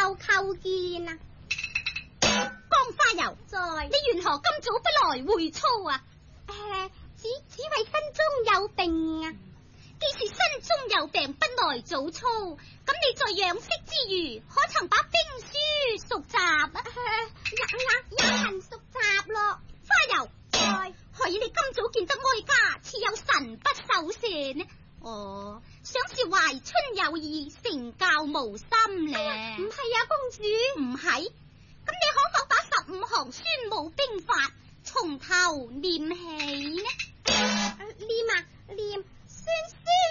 叩見啊！ 江花油在， 你緣何今早不來會操啊？ 只為身中有病啊！ 既是身中有病不來早操，咁你在養息之餘，可曾把兵書熟習啊？ 也能熟習咯。 花油在， 何以你今早見得哀家似有神不守舍呢？哦，想是懷春有意，成教無心咧。 唔係啊，公主， 唔係？咁你可否把15行孫武兵法從頭念起呢？ 念啊念，孫